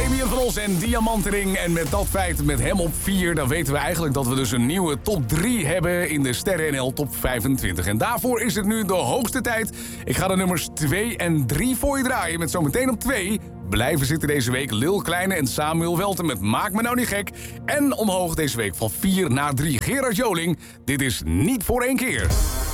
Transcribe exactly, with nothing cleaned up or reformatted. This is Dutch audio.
Damien van Os en Diamantering. En met dat feit, met hem op vier, dan weten we eigenlijk dat we dus een nieuwe top drie hebben in de Sterren N L Top vijfentwintig. En daarvoor is het nu de hoogste tijd. Ik ga de nummers twee en drie voor je draaien. Met zometeen op twee blijven zitten deze week Lil Kleine en Samuel Welten met Maak me nou niet gek. En omhoog deze week van vier naar drie Gerard Joling. Dit is Niet voor één keer.